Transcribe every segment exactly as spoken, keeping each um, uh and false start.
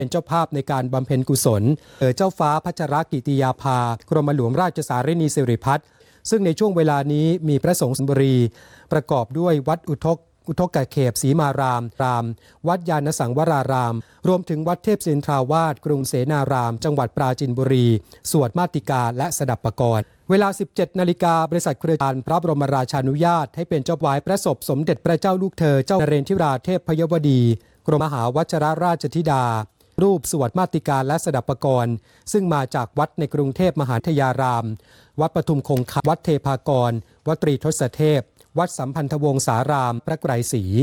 เป็นเจ้าภาพในการบำเพ็ญกุศลเจ้าฟ้าพัชรกิติยาภากรมหลวงราชสารินีสิริพัฒน์ซึ่งในช่วงเวลานี้มีพระสงฆ์สุนบุรีประกอบด้วยวัดอุทกอุทกเขปศรีมารามรามวัดยานสังวรารามรวมถึงวัดเทพศินทราวาสกรุงเสนารามจังหวัดปราจีนบุรีสวดมาติกาและสดับปกรณ์เวลา สิบเจ็ดนาฬิกาบริษัทเครือข่ายพระบรมราชานุญาตให้เป็นเจ้าถวายพระศพสมเด็จพระเจ้าลูกเธอเจ้านเรนทิราเทพพยวดีกรมมหาวชิรราชธิดารูปสวดมาติกาและสดับปกรณ์ซึ่งมาจากวัดในกรุงเทพมหาทยารามวัดปทุมคงคาวัดเทพากรวัดตรีทศเทพวัดสัมพันธวงศารามพระไกรศรี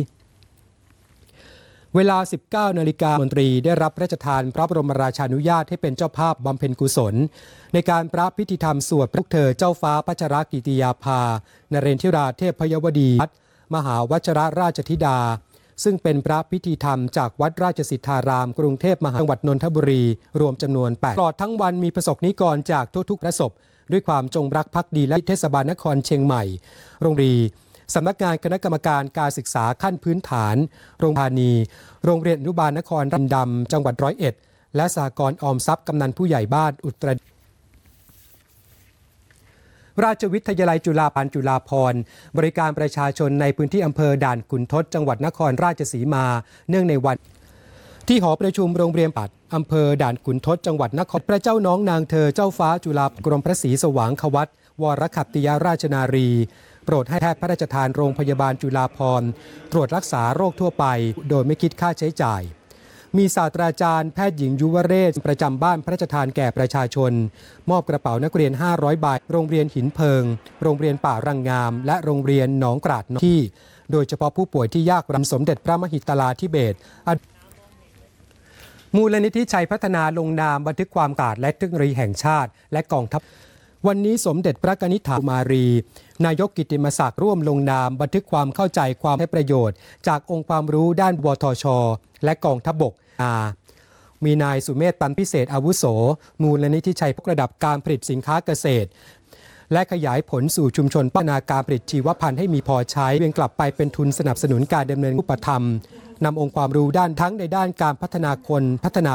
เวลา สิบเก้านาฬิกามนตรีได้รับพระราชทานพระบรมราชานุญาตให้เป็นเจ้าภาพบำเพ็ญกุศลในการพระพิธีธรรมสวดพระเธอเจ้าฟ้าพัชรกิติยาภานเรนทิราเทพพยวดีมหาวชิรราชธิดาซึ่งเป็นพระพิธีธรรมจากวัดราชสิทธารามกรุงเทพมหานครจังหวัดนนทบุรีรวมจำนวนแปดตลอดทั้งวันมีประสบนิกรจากทั่วทุกประสบด้วยความจงรักภักดีและเทศบาลนครเชียงใหม่โรงเรียนสำนักงานคณะกรรมการการศึกษาขั้นพื้นฐานโรงพยาบาลโรงเรียนอนุบาลนครรันดำจังหวัดร้อยเอ็ดและสหกรณ์ออมทรัพย์กำนันผู้ใหญ่บ้านอุตรดิตถ์ราชวิทยาลัยจุฬาภรณ์จุฬาภรณ์บริการประชาชนในพื้นที่อำเภอด่านขุนทดจังหวัดนครราชสีมาเนื่องในวันที่หอประชุมโรงเรียนปัดอำเภอด่านขุนทดจังหวัดนครพระเจ้าน้องนางเธอเจ้าฟ้าจุฬากรมพระศรีสว่างควัตวรขัตติยราชนารีโปรดให้แพทย์พระราชทานโรงพยาบาลจุฬาภรณ์ตรวจรักษาโรคทั่วไปโดยไม่คิดค่าใช้จ่ายมีศาสตราจารย์แพทย์หญิงยุวเรศประจำบ้านพระราชทานแก่ประชาชนมอบกระเป๋านักเรียนห้าร้อยใบโรงเรียนหินเพิงโรงเรียนป่ารังงามและโรงเรียนหนองกราดที่โดยเฉพาะผู้ป่วยที่ยากไร้สมเด็จพระมหิตลาธิเบศรมูลนิธิชัยพัฒนาลงนามบันทึกความกาดและเทคโนโลยีแห่งชาติและกองทัพวันนี้สมเด็จพระกนิษฐาธิมารีนายกกิตติมศักดิ์ร่วมลงนามบันทึกความเข้าใจความให้ประโยชน์จากองค์ความรู้ด้านวทช.และกองทัพบกมีนายสุเมธตันพิเศษอาวุโสมูลนิธิชัยพกระดับการผลิตสินค้าเกษตรและขยายผลสู่ชุมชนพัฒนาการผลิตชีวพันธุ์ให้มีพอใช้เวียนกลับไปเป็นทุนสนับสนุนการดำเนินอุปธรรมนำองค์ความรู้ด้านทั้งในด้านการพัฒนาคนพัฒนา